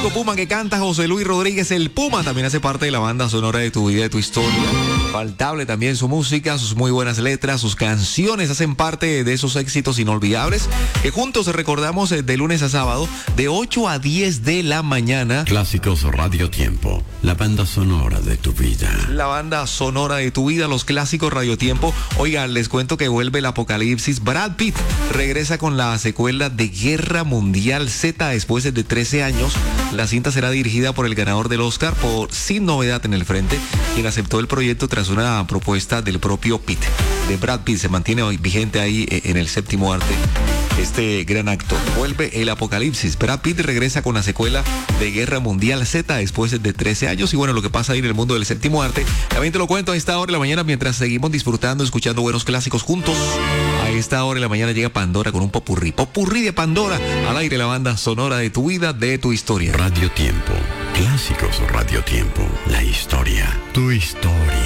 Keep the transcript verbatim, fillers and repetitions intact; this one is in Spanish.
clásico Puma que canta José Luis Rodríguez, el Puma. También hace parte de la banda sonora de Tu Vida, de Tu Historia. Faltable también su música, sus muy buenas letras, sus canciones hacen parte de esos éxitos inolvidables que juntos recordamos de lunes a sábado de ocho a diez de la mañana. Clásicos Radio Tiempo, la banda sonora de tu vida. La banda sonora de tu vida, los clásicos Radio Tiempo. Oigan, les cuento que vuelve el apocalipsis. Brad Pitt regresa con la secuela de Guerra Mundial Z después de trece años. La cinta será dirigida por el ganador del Oscar por Sin Novedad en el Frente, quien aceptó el proyecto tras una propuesta del propio Pitt. De Brad Pitt se mantiene hoy vigente ahí en el séptimo arte. Este gran acto. Vuelve el apocalipsis. Brad Pitt regresa con la secuela de Guerra Mundial Z después de trece años. Y bueno, lo que pasa ahí en el mundo del séptimo arte, también te lo cuento a esta hora de la mañana mientras seguimos disfrutando, escuchando buenos clásicos juntos. A esta hora de la mañana llega Pandora con un popurrí. Popurrí de Pandora. Al aire la banda sonora de tu vida, de tu historia. Radio Tiempo. Clásicos Radio Tiempo. La historia. Tu historia.